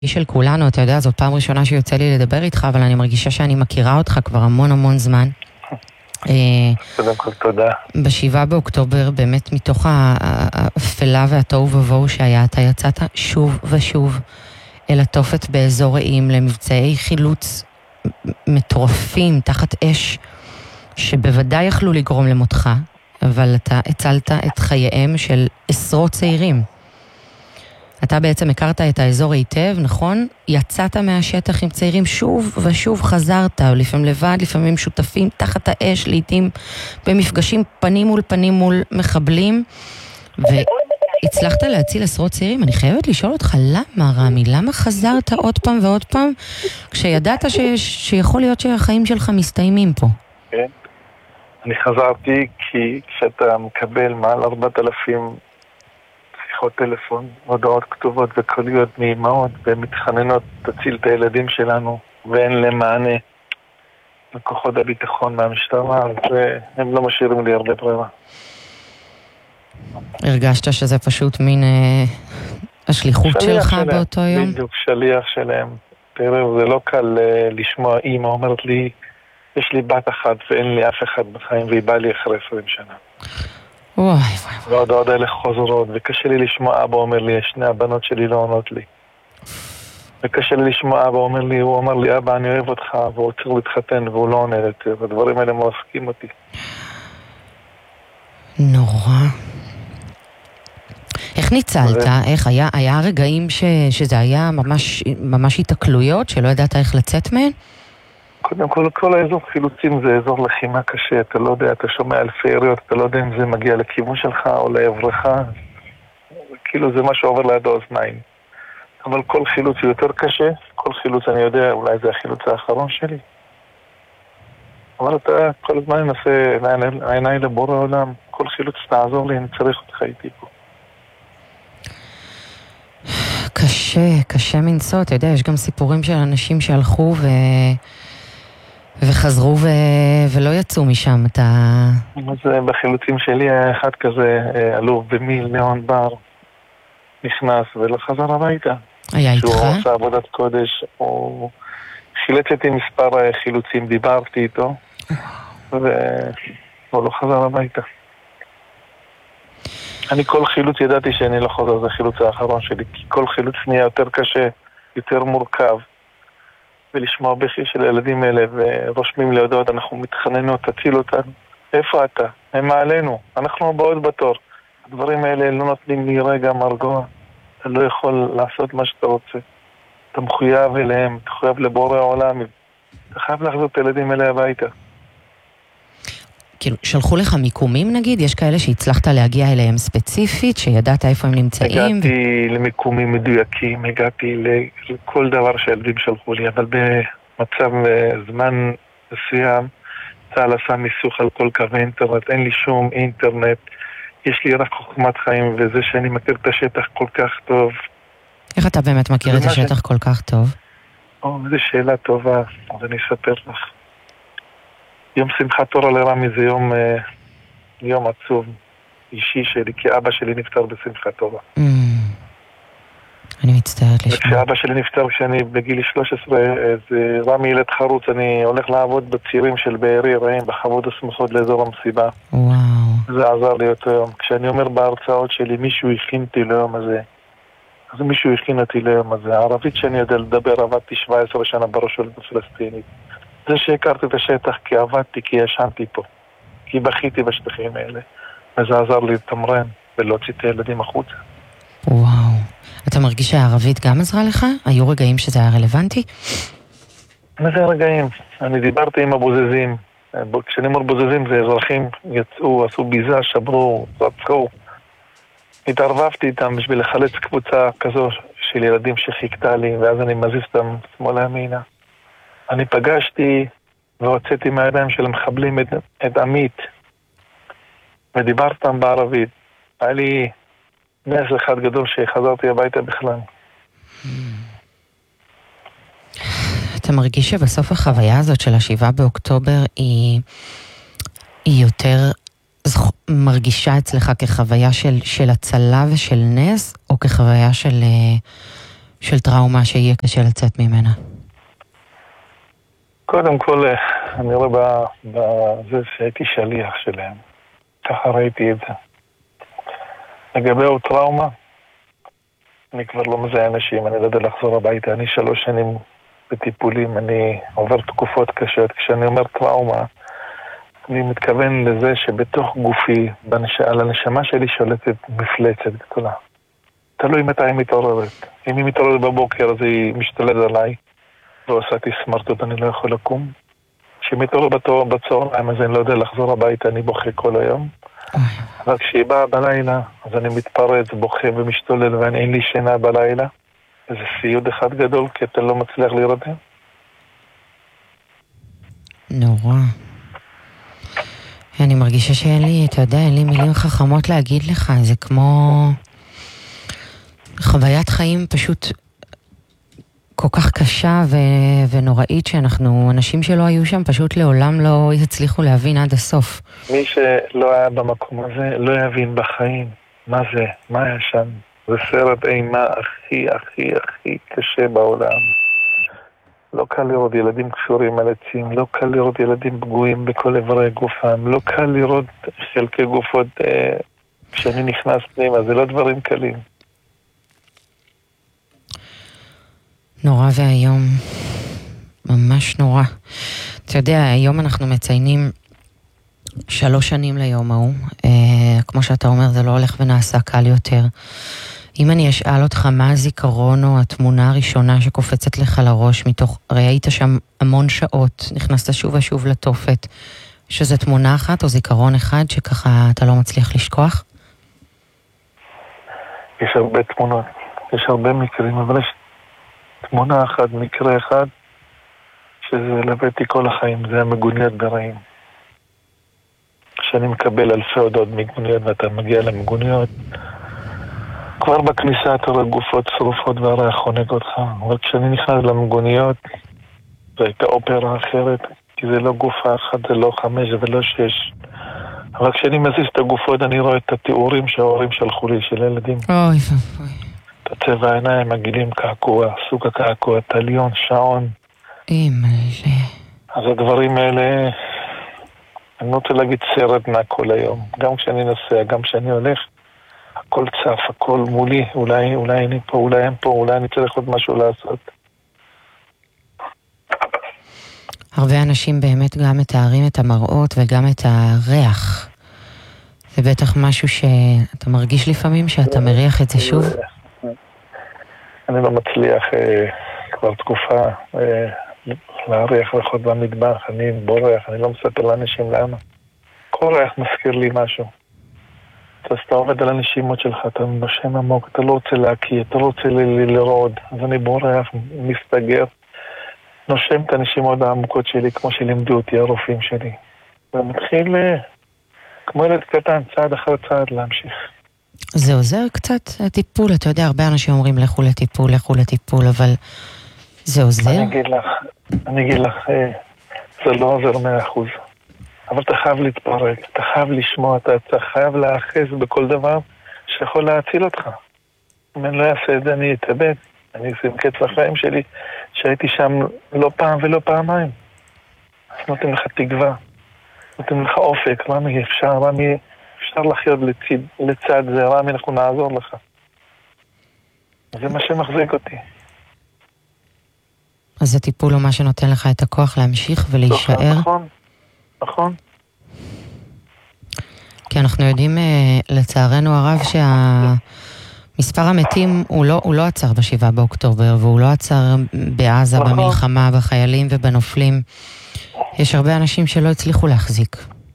של כולנו, אתה יודע, זאת פעם ראשונה שיוצא לי לדבר איתך, אבל אני מרגישה שאני מכירה אותך כבר המון זמן. קודם כל תודה. ב7 באוקטובר, באמת מתוך האפלה והתוהו ובוהו שהיה, אתה יצאת שוב ושוב אל התופת באזור רעים, למבצעי חילוץ מטורפים תחת אש, שבוודאי יכלו לגרום למותך, אבל אתה הצלת את חייהם של עשרות צעירים. אתה בעצם הכרת את האזור היטב, נכון? יצאת מהשטח עם צעירים שוב ושוב חזרת, לפעמים לבד, לפעמים שותפים תחת האש, לעתים במפגשים פנים מול פנים מול מחבלים, והצלחת להציל עשרות צעירים. אני חייבת לשאול אותך, למה רמי? למה חזרת עוד פעם ועוד פעם, כשידעת שיכול להיות שהחיים שלך מסתיימים פה? כן. אני חזרתי כי כשאתה מקבל מעל 4,000 שיחות טלפון, הודעות כתובות וקוליות מאימהות ומתחננות, תציל את הילדים שלנו, ואין להם מענה לכוחות הביטחון מהמשטרה, והם לא משאירים לי הרבה ברירה. הרגשת שזה פשוט מין השליחות שלך באותו יום? בדיוק, שליח שלהם. תראה, זה לא קל לשמוע אמא אומרת לי, יש לי בת אחת ואין לי אף אחד בחיים, והיא באה לי אחרי 20 שנה. ועוד האלה חוזרות, וקשה לי לשמוע אבא אומר לי, שני הבנות שלי לא עונות לי. וקשה לי לשמוע אבא אומר לי, הוא אומר לי, אבא אני אוהב אותך, והוא צריך להתחתן והוא לא עונה יותר, והדברים האלה מרסקים אותי. נורא. איך ניצלת? איך היה רגעים שזה היה ממש התקלויות, שלא ידעת איך לצאת מהן? קודם כל האזור חילוצים זה אזור לחימה קשה, אתה לא יודע, אתה שומע אלפי יריות, אתה לא יודע אם זה מגיע לכיוון שלך או לעברך, כאילו זה מה שעובר ליד האוזניים. אבל כל חילוץ הוא יותר קשה, כל חילוץ אני יודע, אולי זה החילוץ האחרון שלי. אבל אתה כל הזמן מנסה עיניי לבורא העולם, כל חילוץ תעזור לי, אני צריך אותך איתי פה. קשה מנסות, אתה יודע, יש גם סיפורים של אנשים שהלכו וחזרו ולא יצאו משם, אתה... אז בחילוצים שלי היה אחד כזה, אלוף במיל, ליאון בר, נכנס ולא חזר הביתה. היה איתך? שהוא עושה עבודת קודש, הוא חילץ איתי מספר חילוצים, דיברתי איתו, והוא לא חזר הביתה. אני כל חילוץ ידעתי שאני לא חוזר, זה החילוץ האחרון שלי, כי כל חילוץ נהיה יותר קשה, יותר מורכב, ולשמוע בכי של הילדים האלה, ורושמים להודות, אנחנו מתחננו, תציל אותנו. איפה אתה? הם מעלינו, אנחנו הבאות בתור. הדברים האלה לא נותנים לי רגע מרגוע. אתה לא יכול לעשות מה שאתה רוצה. אתה מחויב אליהם, אתה מחויב לבורא העולם. אתה חייב לחזור את הילדים האלה הביתה. כאילו, שלחו לך מיקומים נגיד? יש כאלה שהצלחת להגיע אליהם ספציפית, שידעת איפה הם נמצאים? הגעתי למיקומים מדויקים, הגעתי לכל דבר שהילדים שלחו לי, אבל במצב זמן מסוים, צה"ל עשה מיסוך על כל קווי אינטרנט, אין לי שום אינטרנט, יש לי רק חוכמת חיים, וזה שאני מכיר את השטח כל כך טוב. איך אתה באמת מכיר את השטח כל כך טוב? זו שאלה טובה, אז אני אספר לך. יום שמחת תורה לרמי זה יום עצוב אישי שלי, כי אבא שלי נפטר בשמחת תורה. אני מצטערת לשמוע. וכשאבא שלי נפטר כשאני בגיל 13, זה רמי ילד חרוץ, אני הולך לעבוד בצירים של בארי רעים, בחוות הסמוכות לאזור המסיבה. וואו. זה עזר לי אותו יום. כשאני אומר בהרצאות שלי, מישהו הכין אותי ליום הזה, אז מישהו הכין אותי ליום הזה. הערבית שאני יודע לדבר, עבדתי 17 שנה ברשות הפלסטינית. זה שהכרתי את השטח כי עבדתי, כי ישנתי פה, כי בכיתי בשטחים האלה, וזה עזר לי לתמרן ולהוציא את הילדים החוצה. וואו. אתה מרגיש שהערבית גם עזרה לך? היו רגעים שזה היה רלוונטי? מה זה רגעים? אני דיברתי עם הבוזזים. כשאני אומר בוזזים זה אזרחים יצאו, עשו ביזה, שברו, רצחו. התערבבתי איתם בשביל לחלץ קבוצה כזו של ילדים שחיכתה לי, ואז אני מזיז אותם שמאלה ימינה. אני פגשתי והוצאתי מהידיים של המחבלים את עמית ודיברתם בערבית. היה לי נס אחד גדול שחזרתי הביתה בכלל. אתה מרגיש שבסוף החוויה הזאת של 7 באוקטובר היא יותר מרגישה אצלך כחוויה של הצלה ושל נס, או כחוויה של טראומה שיהיה קשה לצאת ממנה? קודם כל, אני רואה בזה שהייתי שליח שלהם. ככה ראיתי את זה. לגבי טראומה, אני כבר לא מזהה אנשים, אני לא יודע לחזור הביתה. אני 3 שנים בטיפולים, אני עובר תקופות קשות. כשאני אומר טראומה, אני מתכוון לזה שבתוך גופי, על הנשמה שלי שולטת מפלצת גדולה. תלוי מתי היא מתעוררת. אם היא מתעוררת בבוקר, אז היא משתלטת עליי, ועושה סמרטוט, אני לא יכול לקום. כשהיא מתעוררת בצהריים, אז אני לא יודע לחזור הביתה, אני בוכה כל היום. אבל כשהיא באה בלילה, אז אני מתפרץ, בוכה ומשתולל, ואין לי שינה בלילה. זה סיוד אחד גדול, כי אתה לא מצליח להירדם. נורא. אני מרגישה שאין לי, אתה יודע, אין לי מילים חכמות להגיד לך. זה כמו חוויית חיים פשוט כל כך קשה ונוראית, שאנחנו, אנשים שלא היו שם, פשוט לעולם לא יצליחו להבין עד הסוף. מי שלא היה במקום הזה, לא יבין בחיים מה זה, מה היה שם. זה סרט אימה הכי הכי הכי קשה בעולם. לא קל לראות ילדים קשורים על עצים, לא קל לראות ילדים פגועים בכל איברי גופם, לא קל לראות חלקי גופות כשאני נכנס פנימה, זה לא דברים קלים. נורא והיום, ממש נורא. אתה יודע, היום אנחנו מציינים 3 שנים ליום ההוא. כמו שאתה אומר, זה לא הולך ונעשה קל יותר. אם אני אשאל אותך מה הזיכרון או התמונה הראשונה שקופצת לך לראש מתוך, הרי היית שם המון שעות, נכנסת שוב ושוב לתופת, שזה תמונה אחת או זיכרון אחד שככה אתה לא מצליח לשכוח? יש הרבה תמונות, יש הרבה מקרים, אבל יש תמונה אחת, מקרה אחד, שזה לבאתי כל החיים, זה המגוניות ברעים. כשאני מקבל אלפי הודעות מגוניות ואתה מגיע למגוניות, כבר בכניסה אתה רואה גופות שרופות והריח חונק אותך, אבל כשאני נכנס למגוניות, זו הייתה אופרה אחרת, כי זה לא גופה אחת, זה לא 5 ולא 6. אבל כשאני מזיז את הגופות, אני רואה את התיאורים שההורים שלחו לי, של ילדים. אוי ואוי. את הצבע העיניים, הגילים, קעקוע, סוג הקעקוע, טליון, שעון. מלא. אז הדברים האלה, אני רוצה להגיד סרט כל היום. גם כשאני נוסע, גם כשאני הולך, הכל צף, הכל מולי, אולי אני פה, אולי הם פה, אולי אני צריך עוד משהו לעשות. הרבה אנשים באמת גם מתארים את המראות וגם את הריח. זה בטח משהו שאתה מרגיש לפעמים שאתה מריח את זה שוב? אני לא מצליח כבר תקופה להריח ריחות במטבח, אני בורח, אני לא מספר לאנשים למה. כל ריח מזכיר לי משהו. אז אתה עובד על הנשימות שלך, אתה נושם עמוק, אתה לא רוצה להקיא, אתה לא רוצה לרעוד, אז אני בורח, מסתגר, נושם את הנשימות העמוקות שלי, כמו שלימדו אותי הרופאים שלי. ומתחיל כמו ילד קטן, צעד אחר צעד להמשיך. זה עוזר קצת הטיפול, אתה יודע, הרבה אנשים אומרים לכו לטיפול, אבל זה עוזר? אני אגיד לך, זה לא עוזר 100%. אבל אתה חייב להתפרק, אתה חייב לשמוע, אתה חייב להאחז בכל דבר שיכול להציל אותך. אם אני לא אעשה את זה, אני אתאבד. אני אעשה עם קץ לחיים שלי, שהייתי שם לא פעם ולא פעמיים. אז נותן לך תקווה, נותן לך אופק, רמי אפשר לחיות לצד זה, רמי אנחנו נעזור לך. זה מה שמחזיק אותי. אז הטיפול הוא מה שנותן לך את הכוח להמשיך ולהישאר? נכון. כי אנחנו יודעים לצערנו הרב שהמספר המתים הוא לא עצר ב7 באוקטובר, והוא לא עצר בעזה, במלחמה, בחיילים ובנופלים. יש הרבה אנשים שלא הצליחו להחזיק.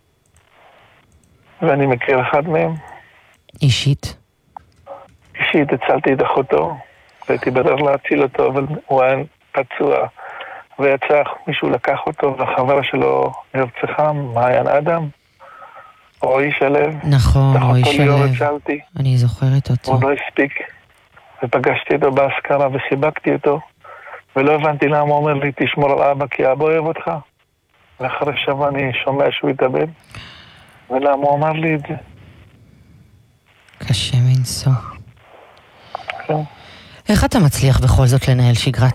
ואני מכיר אחד מהם. אישית? אישית הצלתי את אחותו, והייתי בדרך להציל אותו, אבל הוא היה פצוע. ויצא, מישהו לקח אותו, והחברה שלו נרצחה, מעיין אדם, רועי שלו. נכון, רועי שלו. הצלתי. אני זוכרת אותו. הוא לא הספיק, ופגשתי אותו בהשכרה וחיבקתי אותו, ולא הבנתי למה הוא אומר לי, תשמור על אבא, כי אבא אוהב אותך. ואחרי שבוע אני שומע שהוא התאבד, ולמה הוא אמר לי את זה? קשה מנסוע. כן. איך אתה מצליח בכל זאת לנהל שגרת